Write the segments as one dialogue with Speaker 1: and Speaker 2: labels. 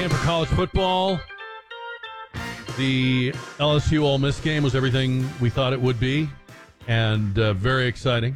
Speaker 1: And for college football, the LSU Ole Miss game was everything we thought it would be, and very exciting.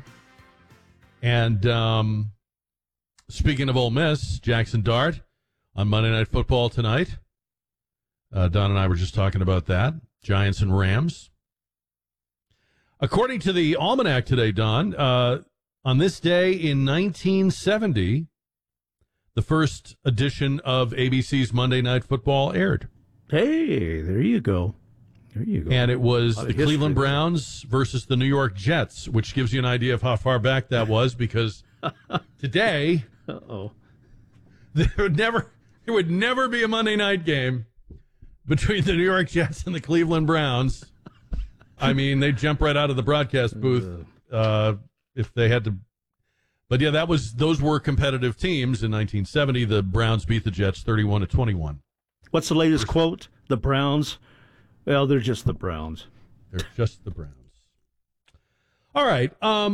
Speaker 1: And speaking of Ole Miss, Jackson Dart on Monday Night Football tonight. Don and I were just talking about that. Giants and Rams. According to the Almanac today, Don, on this day in 1970, the first edition of ABC's Monday Night Football aired.
Speaker 2: Hey, there you go. There you go.
Speaker 1: And it was the Cleveland Browns versus the New York Jets, which gives you an idea of how far back that was, because today, there would never be a Monday night game between the New York Jets and the Cleveland Browns. I mean, they'd jump right out of the broadcast booth if they had to. But yeah, those were competitive teams in 1970. The Browns beat the Jets 31-21.
Speaker 2: What's the latest quote? The Browns? Well, they're just the Browns.
Speaker 1: They're just the Browns. All right.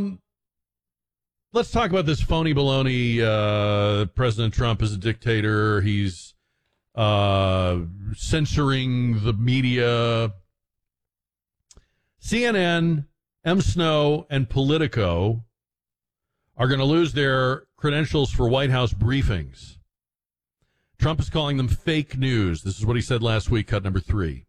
Speaker 1: Let's talk about this phony baloney. President Trump is a dictator. He's censoring the media. CNN, M. Snow, and Politico are going to lose their credentials for White House briefings. Trump is calling them fake news. This is what he said last week, cut number 3.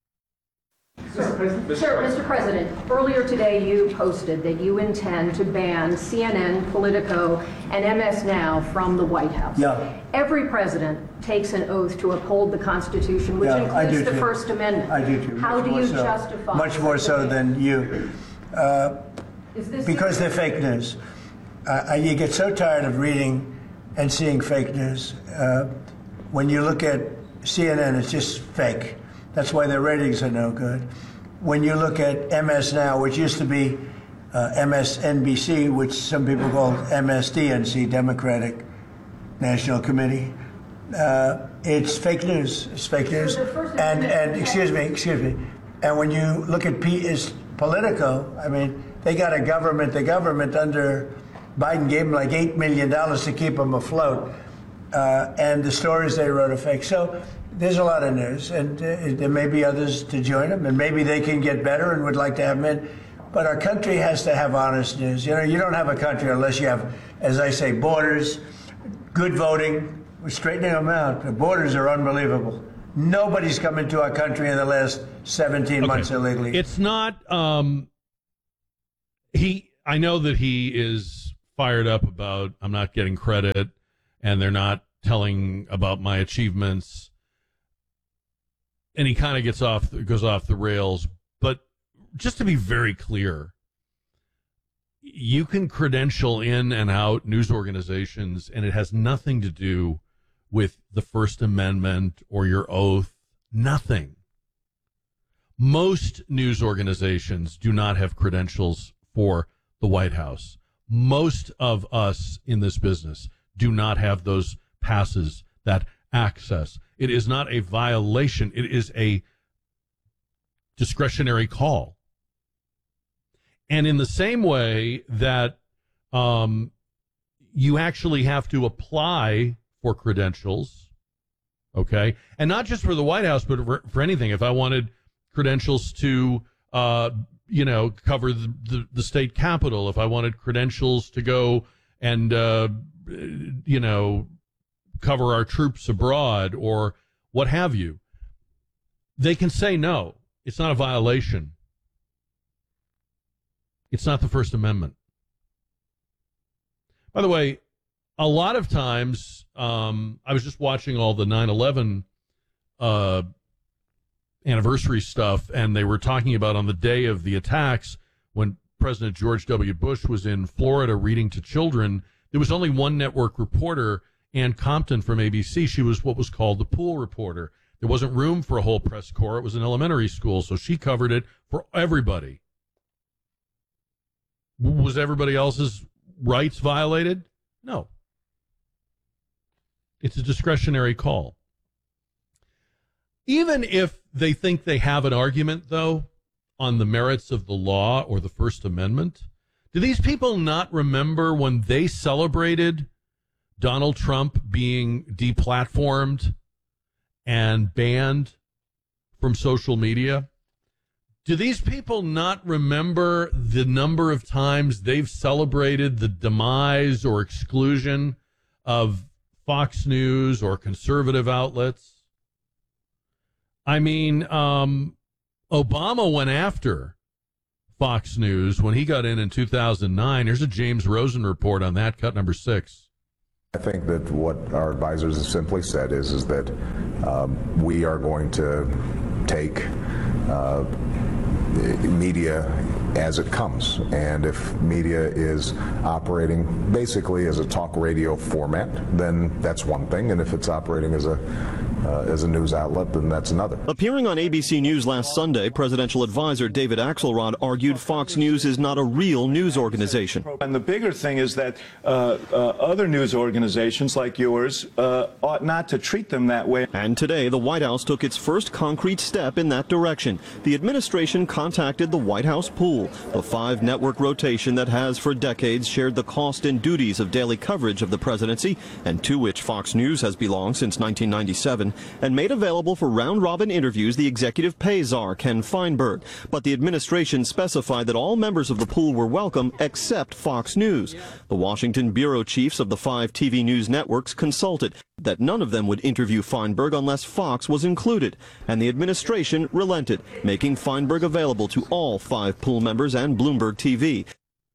Speaker 3: Mr. President, earlier today you posted that you intend to ban CNN, Politico, and MS Now from the White House.
Speaker 4: Yeah.
Speaker 3: Every president takes an oath to uphold the Constitution, which includes the First Amendment.
Speaker 4: I do too.
Speaker 3: How do you justify?
Speaker 4: Much more so than you. Because they're fake news. You get so tired of reading and seeing fake news. When you look at CNN, it's just fake. That's why their ratings are no good. When you look at MS Now, which used to be MSNBC, which some people call MSDNC, Democratic National Committee, it's fake news. It's fake news. And excuse me. And when you look at Politico, I mean, they got the government under Biden gave them like $8 million to keep them afloat. And the stories they wrote are fake. So there's a lot of news, and there may be others to join them, and maybe they can get better and would like to have them in. But our country has to have honest news. You know, you don't have a country unless you have, as I say, borders, good voting. We're straightening them out. The borders are unbelievable. Nobody's come into our country in the last 17 months illegally.
Speaker 1: It's not. I know that he is fired up about I'm not getting credit, and they're not telling about my achievements. And he kind of goes off the rails. But just to be very clear, you can credential in and out news organizations, and it has nothing to do with the First Amendment or your oath. Nothing. Most news organizations do not have credentials for the White House. Most of us in this business do not have those passes, that access. It is not a violation. It is a discretionary call. And in the same way that you actually have to apply for credentials, okay, and not just for the White House, but for anything. If I wanted credentials to, cover the state capitol, if I wanted credentials to go and, cover our troops abroad or what have you, they can say no. It's not a violation. It's not the First Amendment. By the way, a lot of times, I was just watching all the 9/11 anniversary stuff, and they were talking about on the day of the attacks when President George W. Bush was in Florida reading to children, there was only one network reporter, Ann Compton from ABC. She was what was called the pool reporter. There wasn't room for a whole press corps. It was an elementary school, so she covered it for everybody. Was everybody else's rights violated? No. It's a discretionary call. Even if they think they have an argument, though, on the merits of the law or the First Amendment, do these people not remember when they celebrated Donald Trump being deplatformed and banned from social media. Do these people not remember the number of times they've celebrated the demise or exclusion of Fox News or conservative outlets? I mean, Obama went after Fox News when he got in 2009. Here's a James Rosen report on that, cut number 6.
Speaker 5: I think that what our advisors have simply said is that we are going to take media as it comes, and if media is operating basically as a talk radio format, then that's one thing, and if it's operating as a news outlet, then that's another.
Speaker 6: Appearing on ABC News last Sunday, presidential advisor David Axelrod argued Fox News is not a real news organization.
Speaker 7: And the bigger thing is that other news organizations like yours ought not to treat them that way.
Speaker 6: And today, the White House took its first concrete step in that direction. The administration contacted the White House pool, the 5-network rotation that has for decades shared the cost and duties of daily coverage of the presidency, and to which Fox News has belonged since 1997, and made available for round-robin interviews the executive pay czar, Ken Feinberg. But the administration specified that all members of the pool were welcome except Fox News. The Washington bureau chiefs of the 5 TV news networks consulted that none of them would interview Feinberg unless Fox was included, and the administration relented, making Feinberg available to all 5 pool members and Bloomberg TV.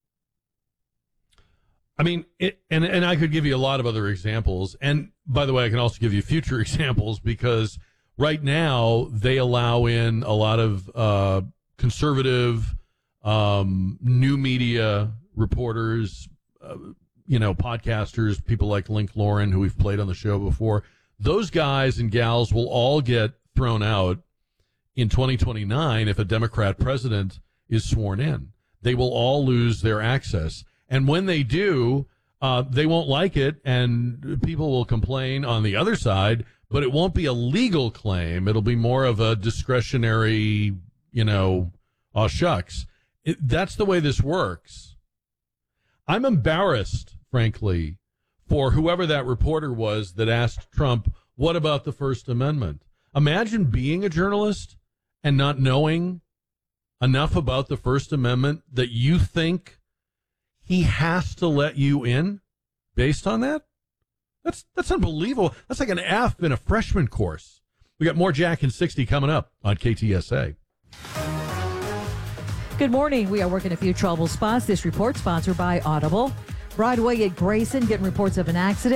Speaker 1: I mean, and I could give you a lot of other examples. And by the way, I can also give you future examples, because right now they allow in a lot of conservative new media reporters, podcasters, people like Link Lauren, who we've played on the show before. Those guys and gals will all get thrown out in 2029 if a Democrat president is sworn in. They will all lose their access. And when they do, they won't like it, and people will complain on the other side, but it won't be a legal claim. It'll be more of a discretionary, oh, shucks. That's the way this works. I'm embarrassed, frankly, for whoever that reporter was that asked Trump, what about the First Amendment? Imagine being a journalist and not knowing enough about the First Amendment that you think he has to let you in based on that? That's unbelievable. That's like an F in a freshman course. We got more Jack in 60 coming up on KTSA.
Speaker 8: Good morning. We are working a few trouble spots. This report sponsored by Audible. Broadway at Grayson getting reports of an accident.